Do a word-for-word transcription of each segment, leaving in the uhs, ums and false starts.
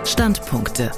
Standpunkte.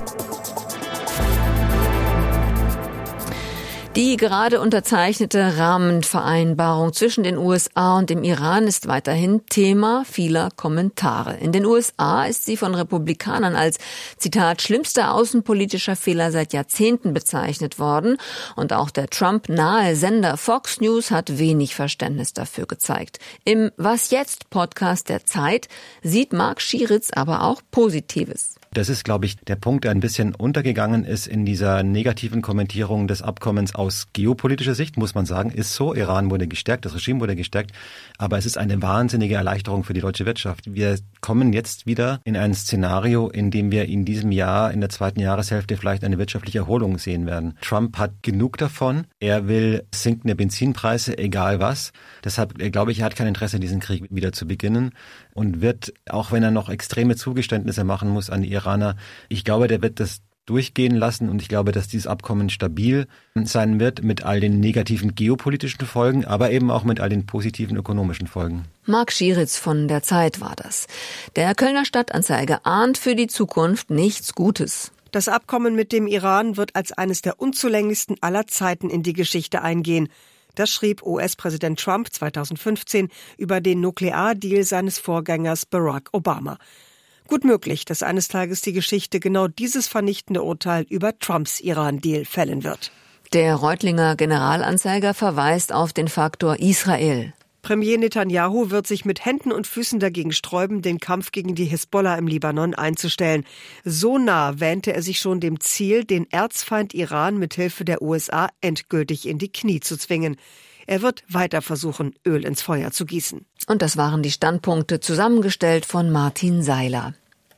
Die gerade unterzeichnete Rahmenvereinbarung zwischen den U S A und dem Iran ist weiterhin Thema vieler Kommentare. In den U S A ist sie von Republikanern als, Zitat, schlimmster außenpolitischer Fehler seit Jahrzehnten bezeichnet worden. Und auch der Trump-nahe Sender Fox News hat wenig Verständnis dafür gezeigt. Im Was jetzt Podcast der Zeit sieht Marc Schieritz aber auch Positives. Das ist, glaube ich, der Punkt, der ein bisschen untergegangen ist in dieser negativen Kommentierung des Abkommens aus geopolitischer Sicht, muss man sagen, ist so. Iran wurde gestärkt, das Regime wurde gestärkt, aber es ist eine wahnsinnige Erleichterung für die deutsche Wirtschaft. Wir kommen jetzt wieder in ein Szenario, in dem wir in diesem Jahr, in der zweiten Jahreshälfte vielleicht eine wirtschaftliche Erholung sehen werden. Trump hat genug davon. Er will sinkende Benzinpreise, egal was. Deshalb glaube ich, er hat kein Interesse, diesen Krieg wieder zu beginnen und wird, auch wenn er noch extreme Zugeständnisse machen muss an die Iraner, ich glaube, der wird das durchgehen lassen und ich glaube, dass dieses Abkommen stabil sein wird mit all den negativen geopolitischen Folgen, aber eben auch mit all den positiven ökonomischen Folgen. Marc Schieritz von der Zeit war das. Der Kölner Stadtanzeiger ahnt für die Zukunft nichts Gutes. Das Abkommen mit dem Iran wird als eines der unzulänglichsten aller Zeiten in die Geschichte eingehen. Das schrieb U S-Präsident Trump zweitausendfünfzehn über den Nukleardeal seines Vorgängers Barack Obama. Gut möglich, dass eines Tages die Geschichte genau dieses vernichtende Urteil über Trumps Iran-Deal fällen wird. Der Reutlinger Generalanzeiger verweist auf den Faktor Israel. Premier Netanyahu wird sich mit Händen und Füßen dagegen sträuben, den Kampf gegen die Hisbollah im Libanon einzustellen. So nah wähnte er sich schon dem Ziel, den Erzfeind Iran mithilfe der U S A endgültig in die Knie zu zwingen. Er wird weiter versuchen, Öl ins Feuer zu gießen. Und das waren die Standpunkte, zusammengestellt von Martin Seiler.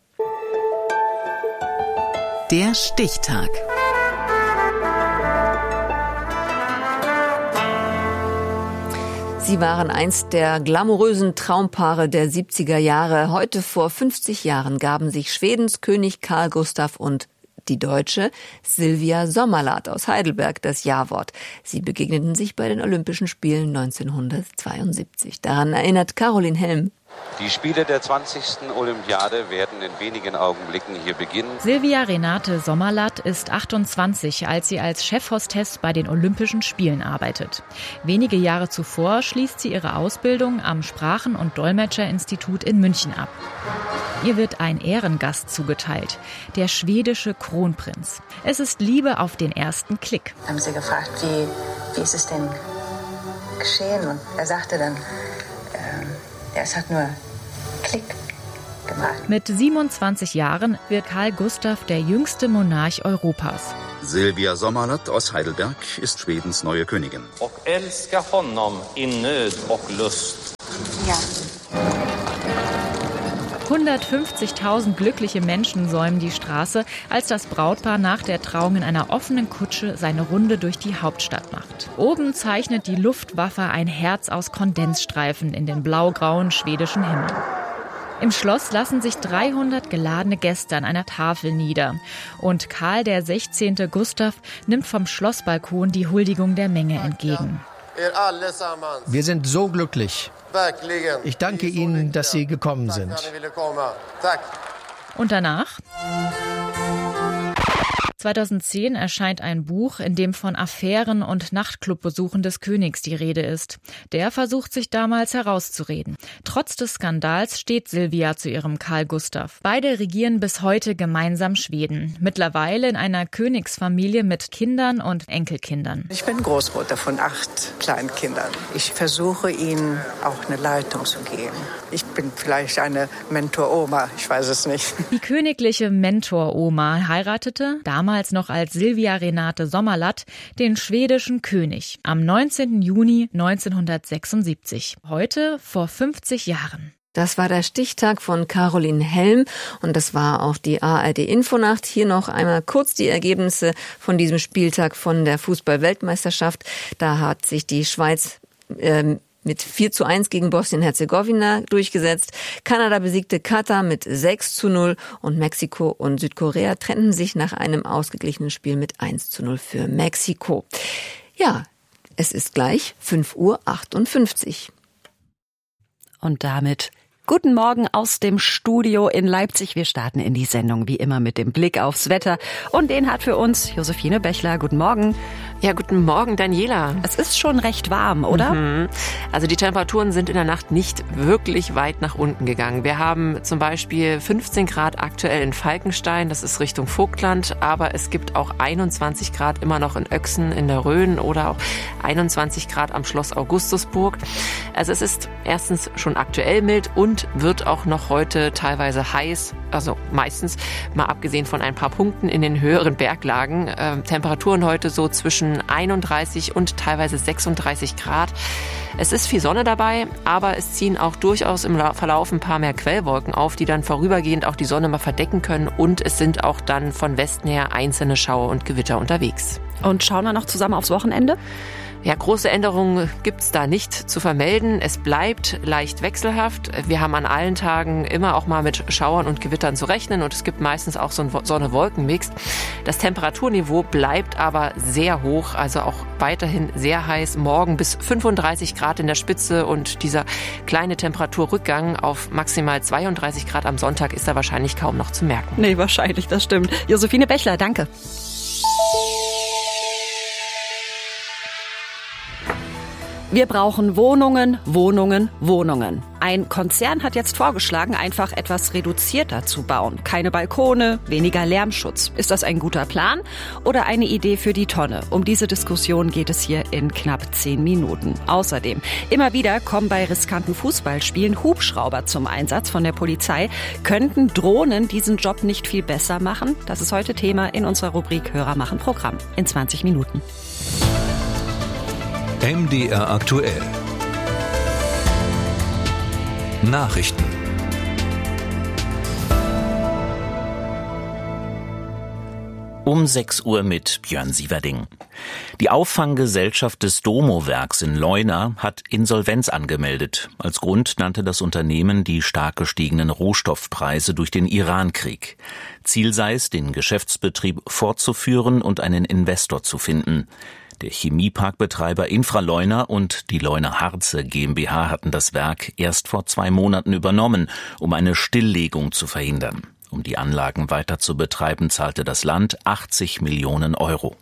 Der Stichtag. Sie waren einst der glamourösen Traumpaare der siebziger Jahre. Heute vor fünfzig Jahren gaben sich Schwedens König Carl Gustaf und die Deutsche Sylvia Sommerlath aus Heidelberg das Ja-Wort. Sie begegneten sich bei den Olympischen Spielen neunzehnhundertzweiundsiebzig. Daran erinnert Caroline Helm. Die Spiele der zwanzigsten Olympiade werden in wenigen Augenblicken hier beginnen. Sylvia Renate Sommerlath ist achtundzwanzig, als sie als Chefhostess bei den Olympischen Spielen arbeitet. Wenige Jahre zuvor schließt sie ihre Ausbildung am Sprachen- und Dolmetscherinstitut in München ab. Ihr wird ein Ehrengast zugeteilt, der schwedische Kronprinz. Es ist Liebe auf den ersten Klick. Haben sie gefragt, wie, wie ist es denn geschehen? Und er sagte dann, äh, ja, es hat nur Klick gemacht. Mit siebenundzwanzig Jahren wird Carl Gustaf der jüngste Monarch Europas. Sylvia Sommerlath aus Heidelberg ist Schwedens neue Königin. Och älska honom in Nöd och Lust. Ja. hundertfünfzigtausend glückliche Menschen säumen die Straße, als das Brautpaar nach der Trauung in einer offenen Kutsche seine Runde durch die Hauptstadt macht. Oben zeichnet die Luftwaffe ein Herz aus Kondensstreifen in den blaugrauen schwedischen Himmel. Im Schloss lassen sich dreihundert geladene Gäste an einer Tafel nieder. Und Karl der sechzehnte. Gustaf nimmt vom Schlossbalkon die Huldigung der Menge entgegen. Wir sind so glücklich. Ich danke Ihnen, dass Sie gekommen sind. Und danach? zweitausendzehn erscheint ein Buch, in dem von Affären und Nachtclubbesuchen des Königs die Rede ist. Der versucht sich damals herauszureden. Trotz des Skandals steht Sylvia zu ihrem Carl Gustaf. Beide regieren bis heute gemeinsam Schweden. Mittlerweile in einer Königsfamilie mit Kindern und Enkelkindern. Ich bin Großmutter von acht Kleinkindern. Ich versuche ihnen auch eine Leitung zu geben. Ich bin vielleicht eine Mentor-Oma, ich weiß es nicht. Die königliche Mentor-Oma heiratete, damals noch als Sylvia Renate Sommerlath, den schwedischen König am neunzehnten Juni neunzehnhundertsechsundsiebzig. Heute vor fünfzig Jahren. Das war der Stichtag von Caroline Helm und das war auch die A R D-Infonacht. Hier noch einmal kurz die Ergebnisse von diesem Spieltag von der Fußball-Weltmeisterschaft. Da hat sich die Schweiz ähm, mit vier zu eins gegen Bosnien-Herzegowina durchgesetzt. Kanada besiegte Katar mit sechs zu null und Mexiko und Südkorea trennten sich nach einem ausgeglichenen Spiel mit eins zu null für Mexiko. Ja, es ist gleich fünf Uhr achtundfünfzig. Und damit Guten Morgen aus dem Studio in Leipzig. Wir starten in die Sendung wie immer mit dem Blick aufs Wetter. Und den hat für uns Josephine Bechler. Guten Morgen. Ja, guten Morgen, Daniela. Es ist schon recht warm, oder? Mhm. Also die Temperaturen sind in der Nacht nicht wirklich weit nach unten gegangen. Wir haben zum Beispiel fünfzehn Grad aktuell in Falkenstein, das ist Richtung Vogtland, aber es gibt auch einundzwanzig Grad immer noch in Öchsen in der Rhön oder auch einundzwanzig Grad am Schloss Augustusburg. Also es ist erstens schon aktuell mild und wird auch noch heute teilweise heiß, also meistens, mal abgesehen von ein paar Punkten in den höheren Berglagen. Äh, Temperaturen heute so zwischen einunddreißig und teilweise sechsunddreißig Grad. Es ist viel Sonne dabei, aber es ziehen auch durchaus im Verlauf ein paar mehr Quellwolken auf, die dann vorübergehend auch die Sonne mal verdecken können, und es sind auch dann von Westen her einzelne Schauer und Gewitter unterwegs. Und schauen wir noch zusammen aufs Wochenende? Ja, große Änderungen gibt's da nicht zu vermelden. Es bleibt leicht wechselhaft. Wir haben an allen Tagen immer auch mal mit Schauern und Gewittern zu rechnen, und es gibt meistens auch so einen Sonne-Wolken-Mix. Das Temperaturniveau bleibt aber sehr hoch, also auch weiterhin sehr heiß. Morgen bis fünfunddreißig Grad in der Spitze, und dieser kleine Temperaturrückgang auf maximal zweiunddreißig Grad am Sonntag ist da wahrscheinlich kaum noch zu merken. Nee, wahrscheinlich, das stimmt. Josephine Bechler, danke. Wir brauchen Wohnungen, Wohnungen, Wohnungen. Ein Konzern hat jetzt vorgeschlagen, einfach etwas reduzierter zu bauen. Keine Balkone, weniger Lärmschutz. Ist das ein guter Plan oder eine Idee für die Tonne? Um diese Diskussion geht es hier in knapp zehn Minuten. Außerdem, immer wieder kommen bei riskanten Fußballspielen Hubschrauber zum Einsatz von der Polizei. Könnten Drohnen diesen Job nicht viel besser machen? Das ist heute Thema in unserer Rubrik Hörer machen Programm in zwanzig Minuten. M D R aktuell. Nachrichten. Um sechs Uhr mit Björn Sieverding. Die Auffanggesellschaft des Domo-Werks in Leuna hat Insolvenz angemeldet. Als Grund nannte das Unternehmen die stark gestiegenen Rohstoffpreise durch den Iran-Krieg. Ziel sei es, den Geschäftsbetrieb fortzuführen und einen Investor zu finden. Der Chemieparkbetreiber Infraleuna und die Leuna Harze GmbH hatten das Werk erst vor zwei Monaten übernommen, um eine Stilllegung zu verhindern. Um die Anlagen weiter zu betreiben, zahlte das Land achtzig Millionen Euro.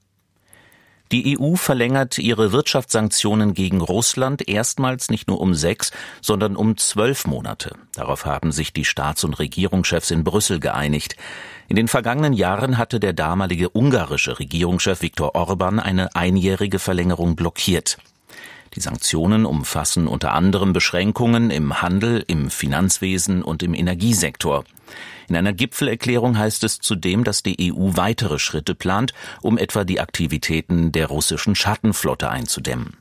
Die E U verlängert ihre Wirtschaftssanktionen gegen Russland erstmals nicht nur um sechs, sondern um zwölf Monate. Darauf haben sich die Staats- und Regierungschefs in Brüssel geeinigt. In den vergangenen Jahren hatte der damalige ungarische Regierungschef Viktor Orbán eine einjährige Verlängerung blockiert. Die Sanktionen umfassen unter anderem Beschränkungen im Handel, im Finanzwesen und im Energiesektor. In einer Gipfelerklärung heißt es zudem, dass die E U weitere Schritte plant, um etwa die Aktivitäten der russischen Schattenflotte einzudämmen.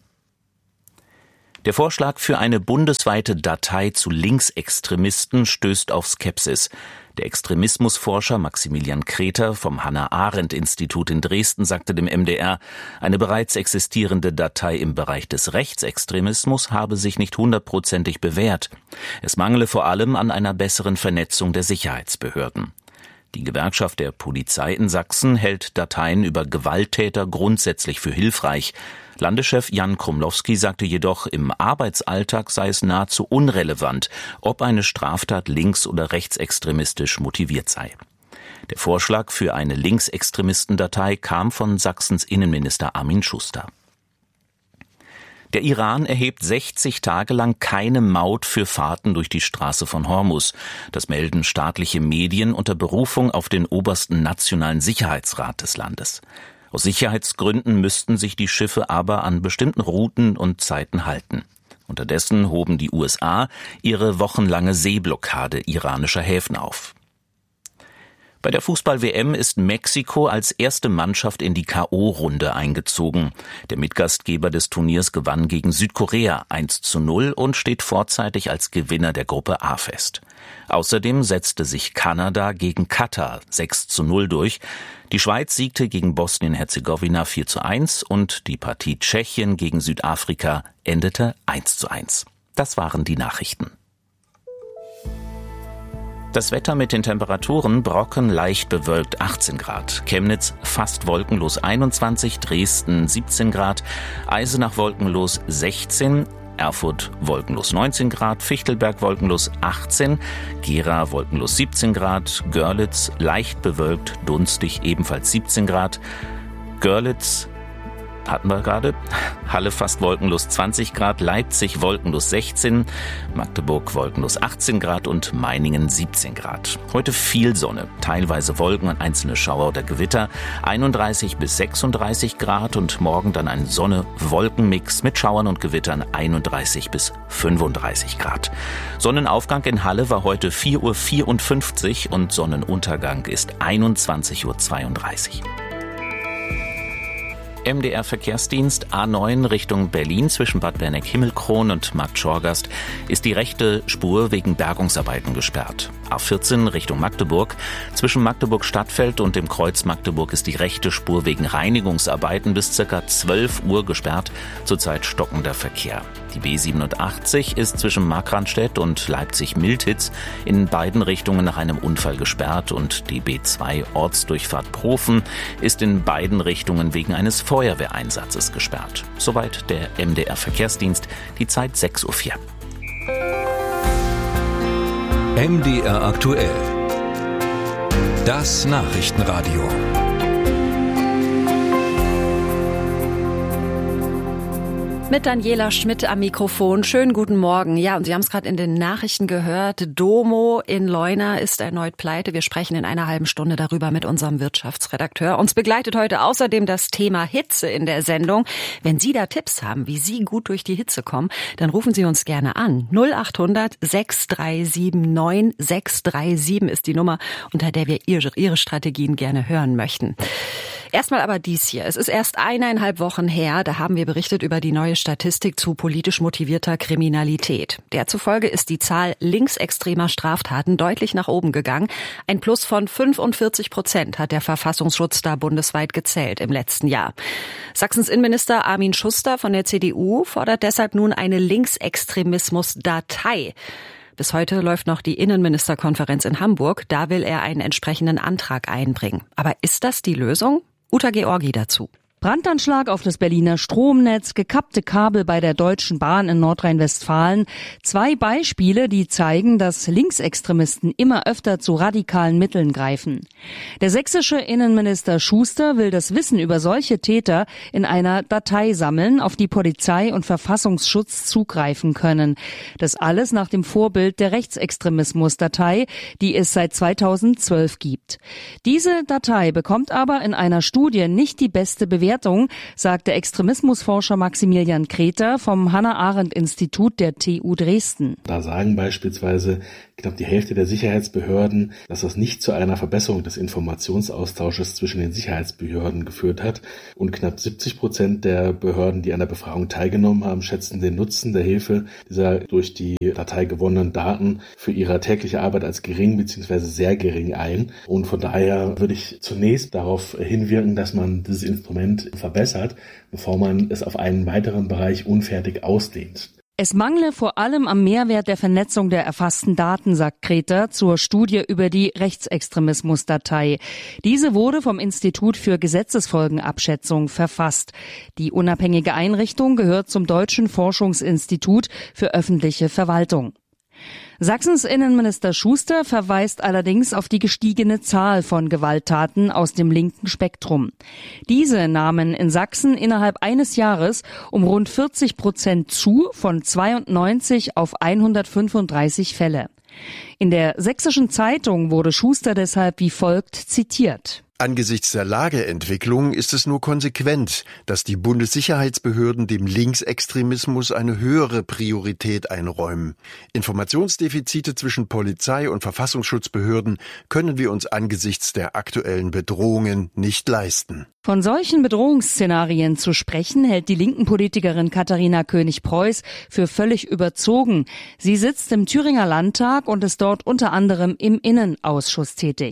Der Vorschlag für eine bundesweite Datei zu Linksextremisten stößt auf Skepsis. Der Extremismusforscher Maximilian Kreter vom Hannah-Arendt-Institut in Dresden sagte dem M D R, eine bereits existierende Datei im Bereich des Rechtsextremismus habe sich nicht hundertprozentig bewährt. Es mangele vor allem an einer besseren Vernetzung der Sicherheitsbehörden. Die Gewerkschaft der Polizei in Sachsen hält Dateien über Gewalttäter grundsätzlich für hilfreich. Landeschef Jan Krumlowski sagte jedoch, im Arbeitsalltag sei es nahezu unrelevant, ob eine Straftat links- oder rechtsextremistisch motiviert sei. Der Vorschlag für eine Linksextremistendatei kam von Sachsens Innenminister Armin Schuster. Der Iran erhebt sechzig Tage lang keine Maut für Fahrten durch die Straße von Hormuz. Das melden staatliche Medien unter Berufung auf den obersten nationalen Sicherheitsrat des Landes. Aus Sicherheitsgründen müssten sich die Schiffe aber an bestimmten Routen und Zeiten halten. Unterdessen hoben die U S A ihre wochenlange Seeblockade iranischer Häfen auf. Bei der Fußball-W M ist Mexiko als erste Mannschaft in die K O-Runde eingezogen. Der Mitgastgeber des Turniers gewann gegen Südkorea eins zu null und steht vorzeitig als Gewinner der Gruppe A fest. Außerdem setzte sich Kanada gegen Katar sechs zu null durch. Die Schweiz siegte gegen Bosnien-Herzegowina vier zu eins und die Partie Tschechien gegen Südafrika endete eins zu eins. Das waren die Nachrichten. Das Wetter mit den Temperaturen: Brocken leicht bewölkt achtzehn Grad, Chemnitz fast wolkenlos einundzwanzig, Dresden siebzehn Grad, Eisenach wolkenlos sechzehn, Erfurt wolkenlos neunzehn Grad, Fichtelberg wolkenlos achtzehn, Gera wolkenlos siebzehn Grad, Görlitz leicht bewölkt, dunstig ebenfalls siebzehn Grad, Görlitz hatten wir gerade, Halle fast wolkenlos zwanzig Grad, Leipzig wolkenlos sechzehn, Magdeburg wolkenlos achtzehn Grad und Meiningen siebzehn Grad. Heute viel Sonne, teilweise Wolken und einzelne Schauer oder Gewitter, einunddreißig bis sechsunddreißig Grad und morgen dann ein Sonne-Wolken-Mix mit Schauern und Gewittern einunddreißig bis fünfunddreißig Grad. Sonnenaufgang in Halle war heute vier Uhr vierundfünfzig und Sonnenuntergang ist einundzwanzig Uhr zweiunddreißig. M D R-Verkehrsdienst A neun Richtung Berlin zwischen Bad Berneck-Himmelkron und Markt Schorgast ist die rechte Spur wegen Bergungsarbeiten gesperrt. A vierzehn Richtung Magdeburg zwischen Magdeburg-Stadtfeld und dem Kreuz Magdeburg ist die rechte Spur wegen Reinigungsarbeiten bis ca. zwölf Uhr gesperrt, zurzeit stockender Verkehr. Die B siebenundachtzig ist zwischen Markranstädt und Leipzig-Miltitz in beiden Richtungen nach einem Unfall gesperrt und die B zwei Ortsdurchfahrt Profen ist in beiden Richtungen wegen eines Feuerwehreinsatzes gesperrt. Soweit der M D R-Verkehrsdienst, die Zeit sechs Uhr vier. M D R aktuell. Das Nachrichtenradio. Mit Daniela Schmidt am Mikrofon. Schönen guten Morgen. Ja, und Sie haben es gerade in den Nachrichten gehört. Domo in Leuna ist erneut pleite. Wir sprechen in einer halben Stunde darüber mit unserem Wirtschaftsredakteur. Uns begleitet heute außerdem das Thema Hitze in der Sendung. Wenn Sie da Tipps haben, wie Sie gut durch die Hitze kommen, dann rufen Sie uns gerne an. null acht hundert sechs drei sieben neun sechs drei sieben ist die Nummer, unter der wir Ihre, Ihre Strategien gerne hören möchten. Erstmal aber dies hier. Es ist erst eineinhalb Wochen her, da haben wir berichtet über die neue Statistik zu politisch motivierter Kriminalität. Der zufolge ist die Zahl linksextremer Straftaten deutlich nach oben gegangen. Ein Plus von fünfundvierzig Prozent hat der Verfassungsschutz da bundesweit gezählt im letzten Jahr. Sachsens Innenminister Armin Schuster von der C D U fordert deshalb nun eine Linksextremismus-Datei. Bis heute läuft noch die Innenministerkonferenz in Hamburg. Da will er einen entsprechenden Antrag einbringen. Aber ist das die Lösung? Uta Georgi dazu. Brandanschlag auf das Berliner Stromnetz, gekappte Kabel bei der Deutschen Bahn in Nordrhein-Westfalen. Zwei Beispiele, die zeigen, dass Linksextremisten immer öfter zu radikalen Mitteln greifen. Der sächsische Innenminister Schuster will das Wissen über solche Täter in einer Datei sammeln, auf die Polizei und Verfassungsschutz zugreifen können. Das alles nach dem Vorbild der Rechtsextremismus-Datei, die es seit zweitausendzwölf gibt. Diese Datei bekommt aber in einer Studie nicht die beste Bewertung, sagte Extremismusforscher Maximilian Kreter vom Hannah-Arendt-Institut der T U Dresden. Da sagen beispielsweise knapp die Hälfte der Sicherheitsbehörden, dass das nicht zu einer Verbesserung des Informationsaustausches zwischen den Sicherheitsbehörden geführt hat. Und knapp siebzig Prozent der Behörden, die an der Befragung teilgenommen haben, schätzen den Nutzen der Hilfe dieser durch die Datei gewonnenen Daten für ihre tägliche Arbeit als gering bzw. sehr gering ein. Und von daher würde ich zunächst darauf hinwirken, dass man dieses Instrument verbessert, bevor man es auf einen weiteren Bereich unfertig ausdehnt. Es mangle vor allem am Mehrwert der Vernetzung der erfassten Daten, sagt Kreter zur Studie über die Rechtsextremismus-Datei. Diese wurde vom Institut für Gesetzesfolgenabschätzung verfasst. Die unabhängige Einrichtung gehört zum Deutschen Forschungsinstitut für öffentliche Verwaltung. Sachsens Innenminister Schuster verweist allerdings auf die gestiegene Zahl von Gewalttaten aus dem linken Spektrum. Diese nahmen in Sachsen innerhalb eines Jahres um rund vierzig Prozent zu, von zweiundneunzig auf hundertfünfunddreißig Fälle. In der Sächsischen Zeitung wurde Schuster deshalb wie folgt zitiert. Angesichts der Lageentwicklung ist es nur konsequent, dass die Bundessicherheitsbehörden dem Linksextremismus eine höhere Priorität einräumen. Informationsdefizite zwischen Polizei und Verfassungsschutzbehörden können wir uns angesichts der aktuellen Bedrohungen nicht leisten. Von solchen Bedrohungsszenarien zu sprechen, hält die linken Politikerin Katharina König-Preuß für völlig überzogen. Sie sitzt im Thüringer Landtag und ist dort unter anderem im Innenausschuss tätig.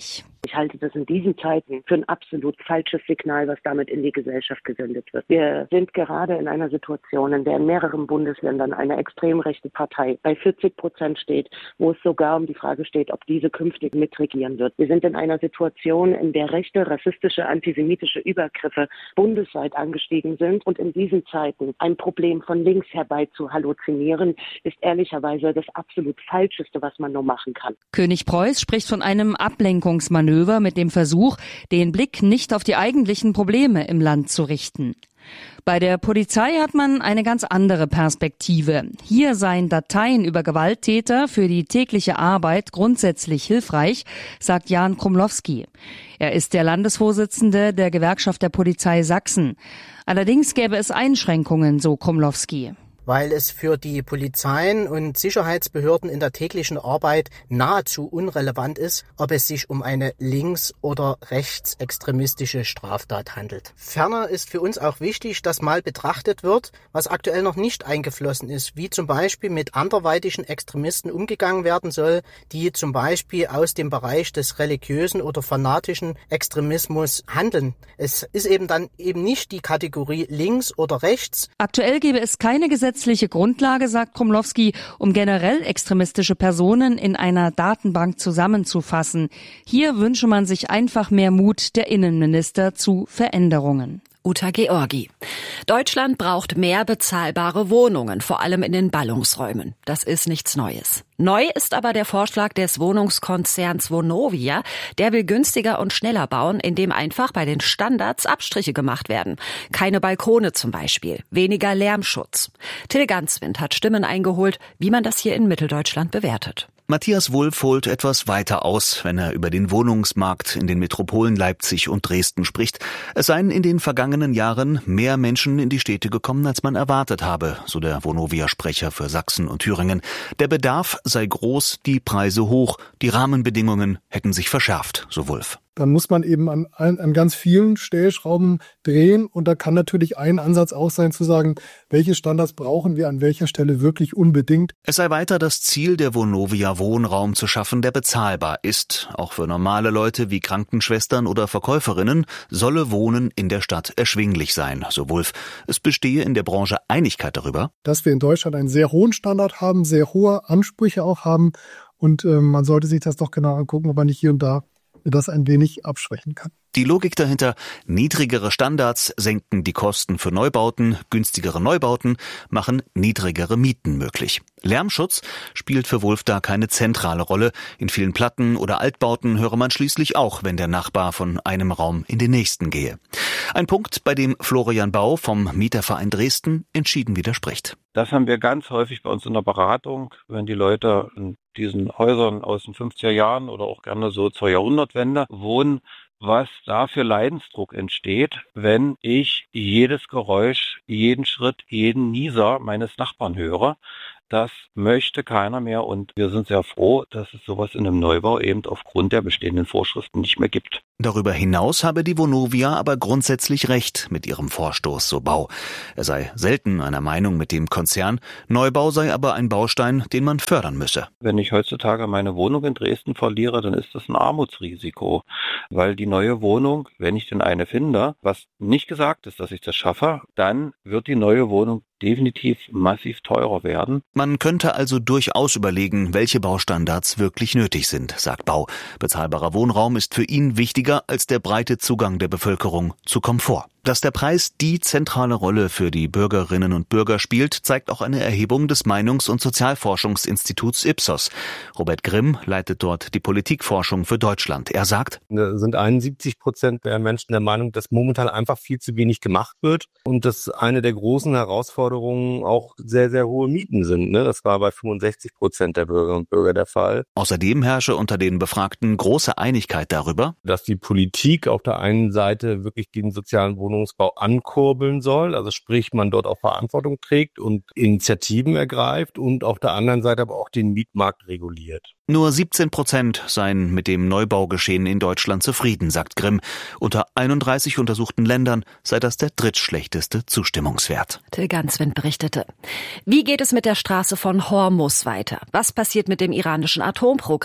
Ich halte das in diesen Zeiten für ein absolut falsches Signal, was damit in die Gesellschaft gesendet wird. Wir sind gerade in einer Situation, in der in mehreren Bundesländern eine extrem rechte Partei bei vierzig Prozent steht, wo es sogar um die Frage steht, ob diese künftig mitregieren wird. Wir sind in einer Situation, in der rechte, rassistische, antisemitische Übergriffe bundesweit angestiegen sind. Und in diesen Zeiten ein Problem von links herbei zu halluzinieren, ist ehrlicherweise das absolut Falscheste, was man nur machen kann. König Preuß spricht von einem Ablenkungsmanöver mit dem Versuch, den Blick nicht auf die eigentlichen Probleme im Land zu richten. Bei der Polizei hat man eine ganz andere Perspektive. Hier seien Dateien über Gewalttäter für die tägliche Arbeit grundsätzlich hilfreich, sagt Jan Krumlowski. Er ist der Landesvorsitzende der Gewerkschaft der Polizei Sachsen. Allerdings gäbe es Einschränkungen, so Krumlowski. Weil es für die Polizeien und Sicherheitsbehörden in der täglichen Arbeit nahezu unrelevant ist, ob es sich um eine links- oder rechtsextremistische Straftat handelt. Ferner ist für uns auch wichtig, dass mal betrachtet wird, was aktuell noch nicht eingeflossen ist, wie zum Beispiel mit anderweitigen Extremisten umgegangen werden soll, die zum Beispiel aus dem Bereich des religiösen oder fanatischen Extremismus handeln. Es ist eben dann eben nicht die Kategorie links oder rechts. Aktuell gäbe es keine Gesetze gesetzliche Grundlage, sagt Krumlowski, um generell extremistische Personen in einer Datenbank zusammenzufassen. Hier wünsche man sich einfach mehr Mut der Innenminister zu Veränderungen. Uta Georgi. Deutschland braucht mehr bezahlbare Wohnungen, vor allem in den Ballungsräumen. Das ist nichts Neues. Neu ist aber der Vorschlag des Wohnungskonzerns Vonovia. Der will günstiger und schneller bauen, indem einfach bei den Standards Abstriche gemacht werden. Keine Balkone zum Beispiel, weniger Lärmschutz. Till Ganswind hat Stimmen eingeholt, wie man das hier in Mitteldeutschland bewertet. Matthias Wulff holt etwas weiter aus, wenn er über den Wohnungsmarkt in den Metropolen Leipzig und Dresden spricht. Es seien in den vergangenen Jahren mehr Menschen in die Städte gekommen, als man erwartet habe, so der Vonovia-Sprecher für Sachsen und Thüringen. Der Bedarf sei groß, die Preise hoch, die Rahmenbedingungen hätten sich verschärft, so Wulff. Dann muss man eben an, an ganz vielen Stellschrauben drehen. Und da kann natürlich ein Ansatz auch sein, zu sagen, welche Standards brauchen wir an welcher Stelle wirklich unbedingt. Es sei weiter das Ziel der Vonovia, Wohnraum zu schaffen, der bezahlbar ist. Auch für normale Leute wie Krankenschwestern oder Verkäuferinnen solle Wohnen in der Stadt erschwinglich sein, so Wulff. Es bestehe in der Branche Einigkeit darüber, dass wir in Deutschland einen sehr hohen Standard haben, sehr hohe Ansprüche auch haben. Und äh, man sollte sich das doch genau angucken, ob man nicht hier und da das ein wenig abschwächen kann. Die Logik dahinter: niedrigere Standards senken die Kosten für Neubauten, günstigere Neubauten machen niedrigere Mieten möglich. Lärmschutz spielt für Wulff da keine zentrale Rolle. In vielen Platten- oder Altbauten höre man schließlich auch, wenn der Nachbar von einem Raum in den nächsten gehe. Ein Punkt, bei dem Florian Bau vom Mieterverein Dresden entschieden widerspricht. Das haben wir ganz häufig bei uns in der Beratung, wenn die Leute in diesen Häusern aus den fünfziger Jahren oder auch gerne so zur Jahrhundertwende wohnen, was da für Leidensdruck entsteht, wenn ich jedes Geräusch, jeden Schritt, jeden Nieser meines Nachbarn höre. Das möchte keiner mehr und wir sind sehr froh, dass es sowas in einem Neubau eben aufgrund der bestehenden Vorschriften nicht mehr gibt. Darüber hinaus habe die Vonovia aber grundsätzlich recht mit ihrem Vorstoß, so Bau. Er sei selten einer Meinung mit dem Konzern, Neubau sei aber ein Baustein, den man fördern müsse. Wenn ich heutzutage meine Wohnung in Dresden verliere, dann ist das ein Armutsrisiko, weil die neue Wohnung, wenn ich denn eine finde, was nicht gesagt ist, dass ich das schaffe, dann wird die neue Wohnung definitiv massiv teurer werden. Man könnte also durchaus überlegen, welche Baustandards wirklich nötig sind, sagt Bau. Bezahlbarer Wohnraum ist für ihn wichtiger als der breite Zugang der Bevölkerung zu Komfort. Dass der Preis die zentrale Rolle für die Bürgerinnen und Bürger spielt, zeigt auch eine Erhebung des Meinungs- und Sozialforschungsinstituts Ipsos. Robert Grimm leitet dort die Politikforschung für Deutschland. Er sagt, da sind einundsiebzig Prozent der Menschen der Meinung, dass momentan einfach viel zu wenig gemacht wird und dass eine der großen Herausforderungen auch sehr, sehr hohe Mieten sind. Das war bei fünfundsechzig Prozent der Bürgerinnen und Bürger der Fall. Außerdem herrsche unter den Befragten große Einigkeit darüber, dass die Politik auf der einen Seite wirklich den sozialen Wohnungsbau Wohnungsbau ankurbeln soll, also sprich man dort auch Verantwortung trägt und Initiativen ergreift und auf der anderen Seite aber auch den Mietmarkt reguliert. Nur siebzehn Prozent seien mit dem Neubaugeschehen in Deutschland zufrieden, sagt Grimm. Unter einunddreißig untersuchten Ländern sei das der drittschlechteste Zustimmungswert. Till Ganswind berichtete. Wie geht es mit der Straße von Hormus weiter? Was passiert mit dem iranischen Atomprogramm?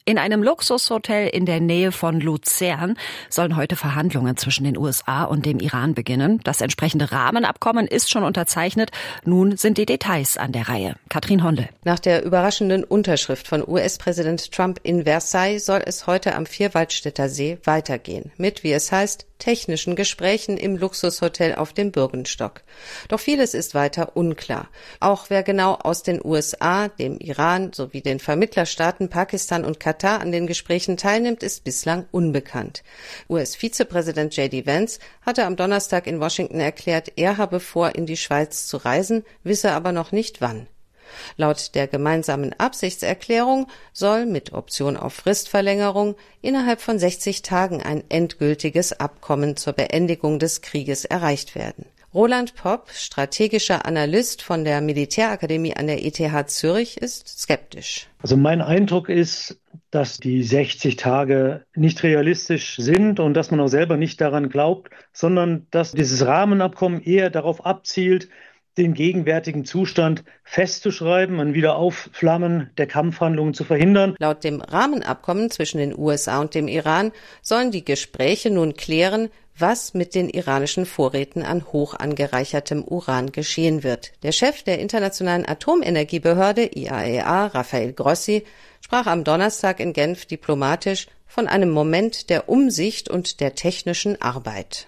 In einem Luxushotel in der Nähe von Luzern sollen heute Verhandlungen zwischen den U S A und dem Iran beginnen. Das entsprechende Rahmenabkommen ist schon unterzeichnet. Nun sind die Details an der Reihe. Katrin Hondel. Nach der überraschenden Unterschrift von U S-Präsident Trump in Versailles soll es heute am Vierwaldstätter See weitergehen. Mit, wie es heißt, technischen Gesprächen im Luxushotel auf dem Bürgenstock. Doch vieles ist weiter unklar. Auch wer genau aus den U S A, dem Iran sowie den Vermittlerstaaten Pakistan und Katar an den Gesprächen teilnimmt, ist bislang unbekannt. U S-Vizepräsident J D Vance hatte am Donnerstag in Washington erklärt, er habe vor, in die Schweiz zu reisen, wisse aber noch nicht wann. Laut der gemeinsamen Absichtserklärung soll mit Option auf Fristverlängerung innerhalb von sechzig Tagen ein endgültiges Abkommen zur Beendigung des Krieges erreicht werden. Roland Popp, strategischer Analyst von der Militärakademie an der E T H Zürich, ist skeptisch. Also mein Eindruck ist, dass die sechzig Tage nicht realistisch sind und dass man auch selber nicht daran glaubt, sondern dass dieses Rahmenabkommen eher darauf abzielt, den gegenwärtigen Zustand festzuschreiben, ein Wiederaufflammen der Kampfhandlungen zu verhindern. Laut dem Rahmenabkommen zwischen den U S A und dem Iran sollen die Gespräche nun klären, was mit den iranischen Vorräten an hoch angereichertem Uran geschehen wird. Der Chef der Internationalen Atomenergiebehörde I A E A, Rafael Grossi, sprach am Donnerstag in Genf diplomatisch von einem Moment der Umsicht und der technischen Arbeit.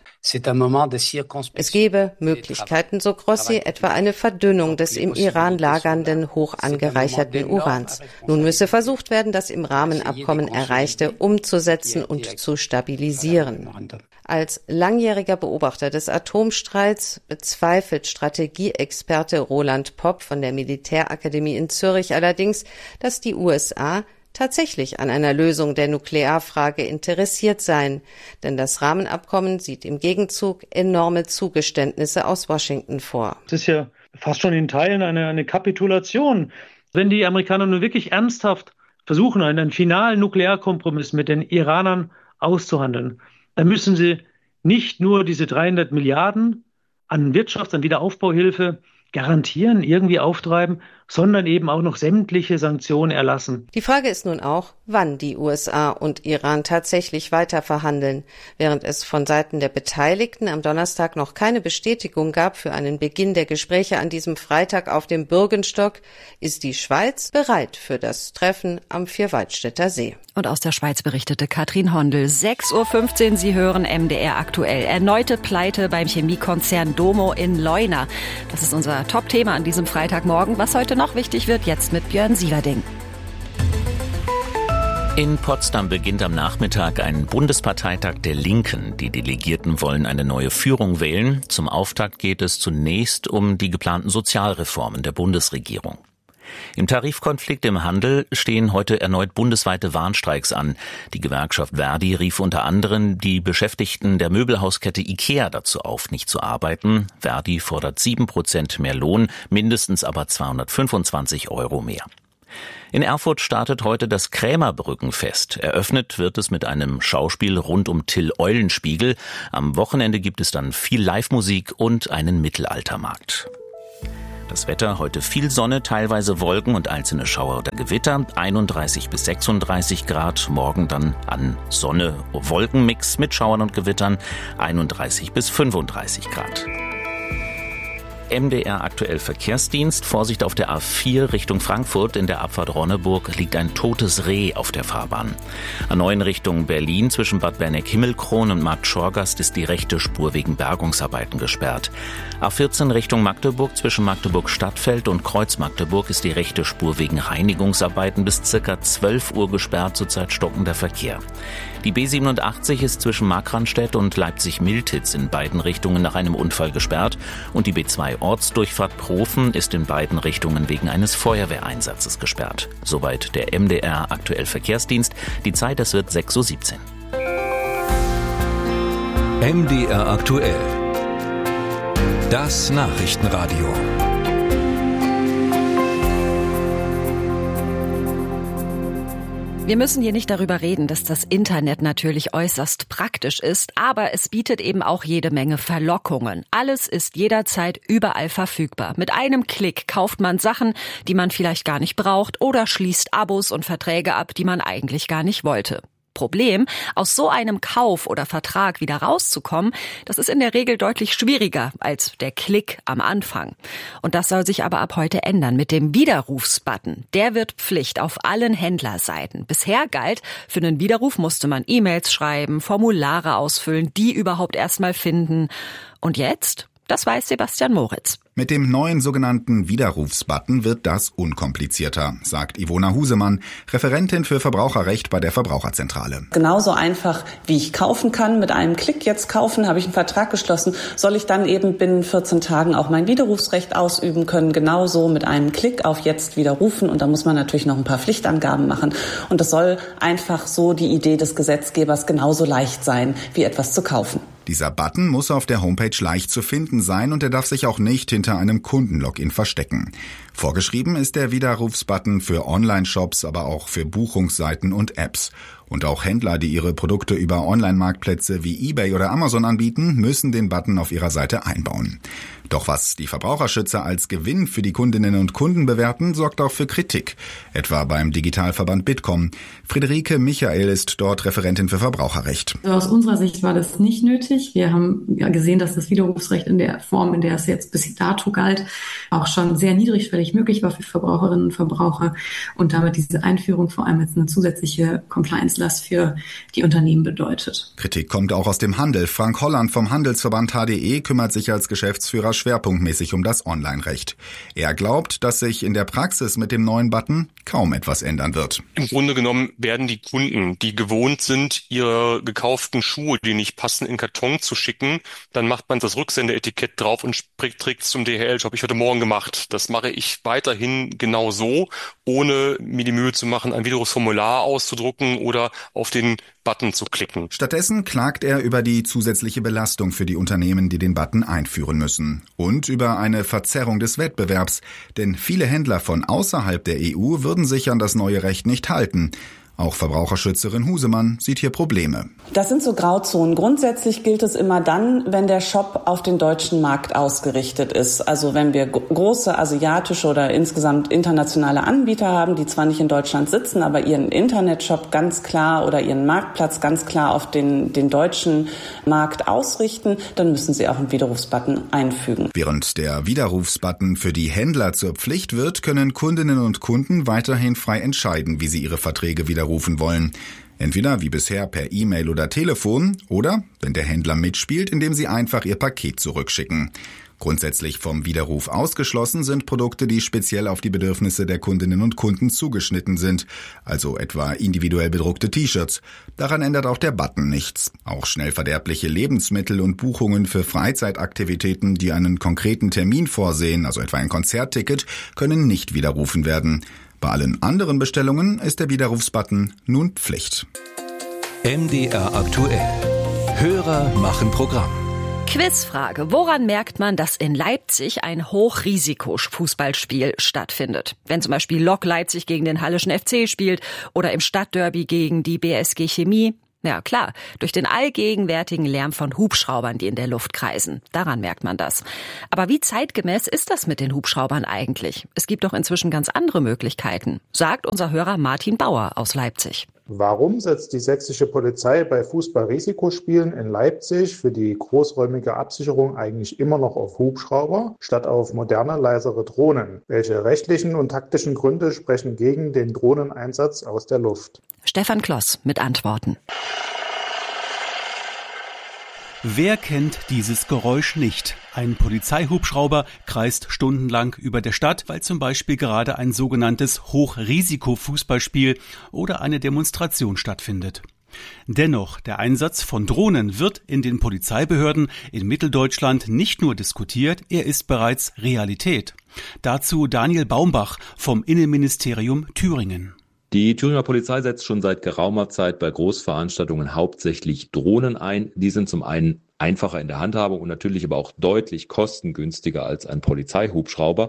Es gebe Möglichkeiten, so Grossi, etwa eine Verdünnung des im Iran lagernden hoch angereicherten Urans. Nun müsse versucht werden, das im Rahmenabkommen Erreichte umzusetzen und zu stabilisieren. Als langjähriger Beobachter des Atomstreits bezweifelt Strategieexperte Roland Popp von der Militärakademie in Zürich allerdings, dass die U S A tatsächlich an einer Lösung der Nuklearfrage interessiert seien. Denn das Rahmenabkommen sieht im Gegenzug enorme Zugeständnisse aus Washington vor. Es ist ja fast schon in Teilen eine, eine Kapitulation. Wenn die Amerikaner nun wirklich ernsthaft versuchen, einen, einen finalen Nuklearkompromiss mit den Iranern auszuhandeln, dann müssen sie nicht nur diese dreihundert Milliarden an Wirtschafts-, an Wiederaufbauhilfe garantieren, irgendwie auftreiben, sondern eben auch noch sämtliche Sanktionen erlassen. Die Frage ist nun auch, wann die U S A und Iran tatsächlich weiter verhandeln. Während es von Seiten der Beteiligten am Donnerstag noch keine Bestätigung gab für einen Beginn der Gespräche an diesem Freitag auf dem Bürgenstock, ist die Schweiz bereit für das Treffen am Vierwaldstätter See. Und aus der Schweiz berichtete Katrin Hondel. sechs Uhr fünfzehn, Sie hören M D R aktuell. Erneute Pleite beim Chemiekonzern Domo in Leuna. Das ist unser Top-Thema an diesem Freitagmorgen. Was heute noch wichtig wird, jetzt mit Björn Sieverding. In Potsdam beginnt am Nachmittag ein Bundesparteitag der Linken. Die Delegierten wollen eine neue Führung wählen. Zum Auftakt geht es zunächst um die geplanten Sozialreformen der Bundesregierung. Im Tarifkonflikt im Handel stehen heute erneut bundesweite Warnstreiks an. Die Gewerkschaft Verdi rief unter anderem die Beschäftigten der Möbelhauskette IKEA dazu auf, nicht zu arbeiten. Verdi fordert sieben Prozent mehr Lohn, mindestens aber zweihundertfünfundzwanzig Euro mehr. In Erfurt startet heute das Krämerbrückenfest. Eröffnet wird es mit einem Schauspiel rund um Till Eulenspiegel. Am Wochenende gibt es dann viel Live-Musik und einen Mittelaltermarkt. Das Wetter, heute viel Sonne, teilweise Wolken und einzelne Schauer oder Gewitter, einunddreißig bis sechsunddreißig Grad, morgen dann an Sonne, Wolkenmix mit Schauern und Gewittern, einunddreißig bis fünfunddreißig Grad. M D R aktuell Verkehrsdienst. Vorsicht auf der A vier Richtung Frankfurt. In der Abfahrt Ronneburg liegt ein totes Reh auf der Fahrbahn. A neun Richtung Berlin zwischen Bad Berneck-Himmelkron und Markt Schorgast ist die rechte Spur wegen Bergungsarbeiten gesperrt. A vierzehn Richtung Magdeburg zwischen Magdeburg-Stadtfeld und Kreuz Magdeburg ist die rechte Spur wegen Reinigungsarbeiten bis circa zwölf Uhr gesperrt, zurzeit stockender Verkehr. Die B siebenundachtzig ist zwischen Markranstädt und Leipzig-Miltitz in beiden Richtungen nach einem Unfall gesperrt und die B zwei Ortsdurchfahrt Profen ist in beiden Richtungen wegen eines Feuerwehreinsatzes gesperrt. Soweit der M D R aktuell Verkehrsdienst. Die Zeit, es wird sechs Uhr siebzehn. M D R aktuell. Das Nachrichtenradio. Wir müssen hier nicht darüber reden, dass das Internet natürlich äußerst praktisch ist, aber es bietet eben auch jede Menge Verlockungen. Alles ist jederzeit überall verfügbar. Mit einem Klick kauft man Sachen, die man vielleicht gar nicht braucht, oder schließt Abos und Verträge ab, die man eigentlich gar nicht wollte. Problem, aus so einem Kauf oder Vertrag wieder rauszukommen, das ist in der Regel deutlich schwieriger als der Klick am Anfang. Und das soll sich aber ab heute ändern mit dem Widerrufsbutton. Der wird Pflicht auf allen Händlerseiten. Bisher galt, für einen Widerruf musste man E-Mails schreiben, Formulare ausfüllen, die überhaupt erstmal finden. Und jetzt? Das weiß Sebastian Moritz. Mit dem neuen sogenannten Widerrufsbutton wird das unkomplizierter, sagt Ivona Husemann, Referentin für Verbraucherrecht bei der Verbraucherzentrale. Genauso einfach, wie ich kaufen kann, mit einem Klick jetzt kaufen, habe ich einen Vertrag geschlossen, soll ich dann eben binnen vierzehn Tagen auch mein Widerrufsrecht ausüben können, genauso mit einem Klick auf jetzt widerrufen. Und da muss man natürlich noch ein paar Pflichtangaben machen. Und das soll einfach so die Idee des Gesetzgebers genauso leicht sein, wie etwas zu kaufen. Dieser Button muss auf der Homepage leicht zu finden sein und er darf sich auch nicht hinter einem Kundenlogin verstecken. Vorgeschrieben ist der Widerrufsbutton für Online-Shops, aber auch für Buchungsseiten und Apps. Und auch Händler, die ihre Produkte über Online-Marktplätze wie eBay oder Amazon anbieten, müssen den Button auf ihrer Seite einbauen. Doch was die Verbraucherschützer als Gewinn für die Kundinnen und Kunden bewerten, sorgt auch für Kritik, etwa beim Digitalverband Bitkom. Friederike Michael ist dort Referentin für Verbraucherrecht. Aus unserer Sicht war das nicht nötig. Wir haben ja gesehen, dass das Widerrufsrecht in der Form, in der es jetzt bis dato galt, auch schon sehr niedrigschwellig möglich war für Verbraucherinnen und Verbraucher und damit diese Einführung vor allem jetzt eine zusätzliche Compliance-Last für die Unternehmen bedeutet. Kritik kommt auch aus dem Handel. Frank Holland vom Handelsverband H D E kümmert sich als Geschäftsführer schwerpunktmäßig um das Online-Recht. Er glaubt, dass sich in der Praxis mit dem neuen Button kaum etwas ändern wird. Im Grunde genommen werden die Kunden, die gewohnt sind, ihre gekauften Schuhe, die nicht passen, in Karton zu schicken, dann macht man das Rücksendeetikett drauf und trägt es zum D H L. Das habe ich heute Morgen gemacht. Das mache ich weiterhin genau so, ohne mir die Mühe zu machen, ein Widerrufsformular auszudrucken oder auf den Button zu klicken. Stattdessen klagt er über die zusätzliche Belastung für die Unternehmen, die den Button einführen müssen. Und über eine Verzerrung des Wettbewerbs. Denn viele Händler von außerhalb der E U würden sich an das neue Recht nicht halten. Auch Verbraucherschützerin Husemann sieht hier Probleme. Das sind so Grauzonen. Grundsätzlich gilt es immer dann, wenn der Shop auf den deutschen Markt ausgerichtet ist. Also wenn wir große asiatische oder insgesamt internationale Anbieter haben, die zwar nicht in Deutschland sitzen, aber ihren Internetshop ganz klar oder ihren Marktplatz ganz klar auf den, den deutschen Markt ausrichten, dann müssen sie auch einen Widerrufsbutton einfügen. Während der Widerrufsbutton für die Händler zur Pflicht wird, können Kundinnen und Kunden weiterhin frei entscheiden, wie sie ihre Verträge widerrufen wollen. Entweder wie bisher per E-Mail oder Telefon oder, wenn der Händler mitspielt, indem sie einfach ihr Paket zurückschicken. Grundsätzlich vom Widerruf ausgeschlossen sind Produkte, die speziell auf die Bedürfnisse der Kundinnen und Kunden zugeschnitten sind, also etwa individuell bedruckte T-Shirts. Daran ändert auch der Button nichts. Auch schnell verderbliche Lebensmittel und Buchungen für Freizeitaktivitäten, die einen konkreten Termin vorsehen, also etwa ein Konzertticket, können nicht widerrufen werden. Bei allen anderen Bestellungen ist der Widerrufsbutton nun Pflicht. M D R aktuell. Hörer machen Programm. Quizfrage. Woran merkt man, dass in Leipzig ein Hochrisiko-Fußballspiel stattfindet? Wenn zum Beispiel Lok Leipzig gegen den Hallischen F C spielt oder im Stadtderby gegen die B S G Chemie? Ja klar, durch den allgegenwärtigen Lärm von Hubschraubern, die in der Luft kreisen. Daran merkt man das. Aber wie zeitgemäß ist das mit den Hubschraubern eigentlich? Es gibt doch inzwischen ganz andere Möglichkeiten, sagt unser Hörer Martin Bauer aus Leipzig. Warum setzt die sächsische Polizei bei Fußball-Risikospielen in Leipzig für die großräumige Absicherung eigentlich immer noch auf Hubschrauber statt auf moderne, leisere Drohnen? Welche rechtlichen und taktischen Gründe sprechen gegen den Drohneneinsatz aus der Luft? Stefan Kloss mit Antworten. Wer kennt dieses Geräusch nicht? Ein Polizeihubschrauber kreist stundenlang über der Stadt, weil zum Beispiel gerade ein sogenanntes Hochrisiko-Fußballspiel oder eine Demonstration stattfindet. Dennoch, der Einsatz von Drohnen wird in den Polizeibehörden in Mitteldeutschland nicht nur diskutiert, er ist bereits Realität. Dazu Daniel Baumbach vom Innenministerium Thüringen. Die Thüringer Polizei setzt schon seit geraumer Zeit bei Großveranstaltungen hauptsächlich Drohnen ein. Die sind zum einen einfacher in der Handhabung und natürlich aber auch deutlich kostengünstiger als ein Polizeihubschrauber.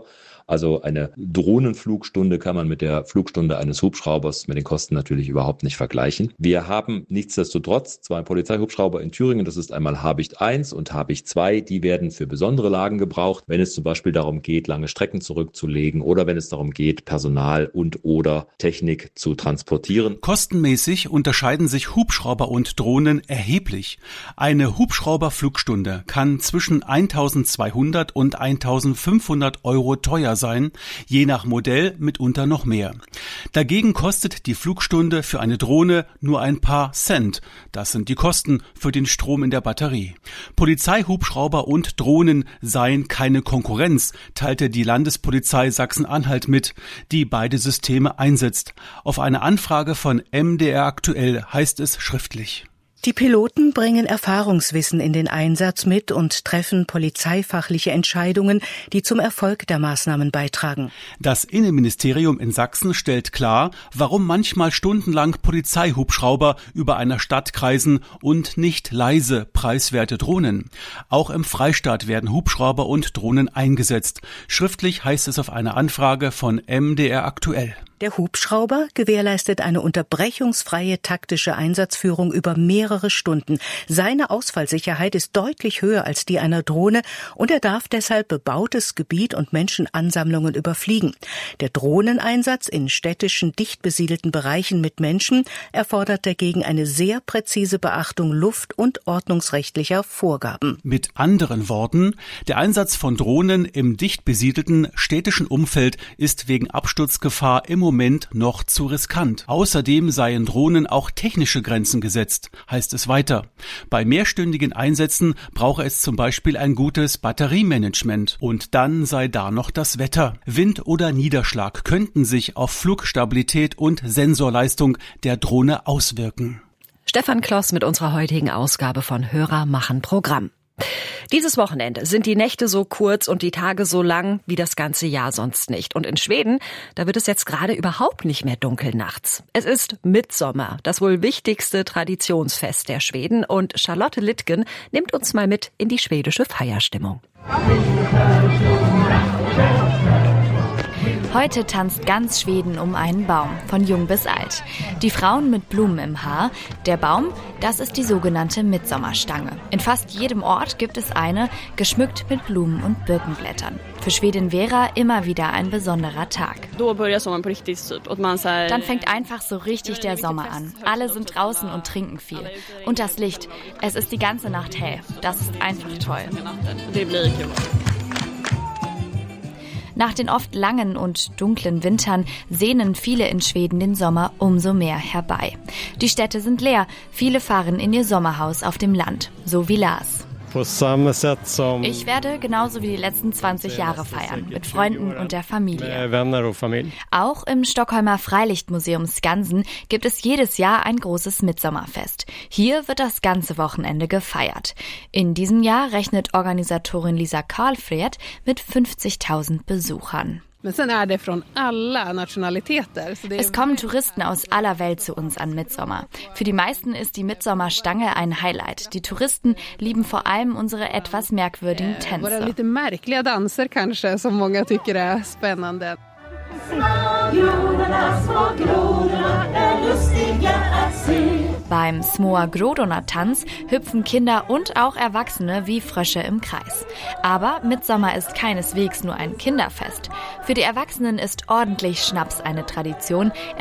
Also eine Drohnenflugstunde kann man mit der Flugstunde eines Hubschraubers mit den Kosten natürlich überhaupt nicht vergleichen. Wir haben nichtsdestotrotz zwei Polizeihubschrauber in Thüringen. Das ist einmal Habicht eins und Habicht zwei. Die werden für besondere Lagen gebraucht, wenn es zum Beispiel darum geht, lange Strecken zurückzulegen oder wenn es darum geht, Personal und oder Technik zu transportieren. Kostenmäßig unterscheiden sich Hubschrauber und Drohnen erheblich. Eine Hubschrauberflugstunde kann zwischen eintausendzweihundert und eintausendfünfhundert Euro teuer sein, je nach Modell mitunter noch mehr. Dagegen kostet die Flugstunde für eine Drohne nur ein paar Cent. Das sind die Kosten für den Strom in der Batterie. Polizeihubschrauber und Drohnen seien keine Konkurrenz, teilte die Landespolizei Sachsen-Anhalt mit, die beide Systeme einsetzt. Auf eine Anfrage von M D R aktuell heißt es schriftlich: Die Piloten bringen Erfahrungswissen in den Einsatz mit und treffen polizeifachliche Entscheidungen, die zum Erfolg der Maßnahmen beitragen. Das Innenministerium in Sachsen stellt klar, warum manchmal stundenlang Polizeihubschrauber über einer Stadt kreisen und nicht leise, preiswerte Drohnen. Auch im Freistaat werden Hubschrauber und Drohnen eingesetzt. Schriftlich heißt es auf eine Anfrage von M D R aktuell. Der Hubschrauber gewährleistet eine unterbrechungsfreie taktische Einsatzführung über mehrere Stunden. Seine Ausfallsicherheit ist deutlich höher als die einer Drohne und er darf deshalb bebautes Gebiet und Menschenansammlungen überfliegen. Der Drohneneinsatz in städtischen, dicht besiedelten Bereichen mit Menschen erfordert dagegen eine sehr präzise Beachtung luft- und ordnungsrechtlicher Vorgaben. Mit anderen Worten, der Einsatz von Drohnen im dicht besiedelten städtischen Umfeld ist wegen Absturzgefahr im Moment noch zu riskant. Außerdem seien Drohnen auch technische Grenzen gesetzt, heißt es weiter. Bei mehrstündigen Einsätzen brauche es zum Beispiel ein gutes Batteriemanagement. Und dann sei da noch das Wetter. Wind oder Niederschlag könnten sich auf Flugstabilität und Sensorleistung der Drohne auswirken. Stefan Kloss mit unserer heutigen Ausgabe von Hörer machen Programm. Dieses Wochenende sind die Nächte so kurz und die Tage so lang wie das ganze Jahr sonst nicht. Und in Schweden, da wird es jetzt gerade überhaupt nicht mehr dunkel nachts. Es ist Mittsommer, das wohl wichtigste Traditionsfest der Schweden. Und Charlotte Littgen nimmt uns mal mit in die schwedische Feierstimmung. Heute tanzt ganz Schweden um einen Baum, von jung bis alt. Die Frauen mit Blumen im Haar. Der Baum, das ist die sogenannte Mittsommerstange. In fast jedem Ort gibt es eine, geschmückt mit Blumen und Birkenblättern. Für Schwedin Vera immer wieder ein besonderer Tag. Dann fängt einfach so richtig der Sommer an. Alle sind draußen und trinken viel. Und das Licht, es ist die ganze Nacht hell. Das ist einfach toll. Nach den oft langen und dunklen Wintern sehnen viele in Schweden den Sommer umso mehr herbei. Die Städte sind leer, viele fahren in ihr Sommerhaus auf dem Land, so wie Lars. Ich werde genauso wie die letzten zwanzig Jahre feiern, mit Freunden und der Familie. Auch im Stockholmer Freilichtmuseum Skansen gibt es jedes Jahr ein großes Mittsommerfest. Hier wird das ganze Wochenende gefeiert. In diesem Jahr rechnet Organisatorin Lisa Karlfred mit fünfzigtausend Besuchern. Es kommen Touristen aus aller Welt zu uns an Mittsommer. Für die meisten ist die Mittsommerstange ein Highlight. Die Touristen lieben vor allem unsere etwas merkwürdigen Tänze. Beim Smoa Grodorna-Tanz hüpfen Kinder und auch Erwachsene wie Frösche im Kreis. Aber Mittsommer ist keineswegs nur ein Kinderfest. Für die Erwachsenen ist ordentlich Schnaps eine Tradition.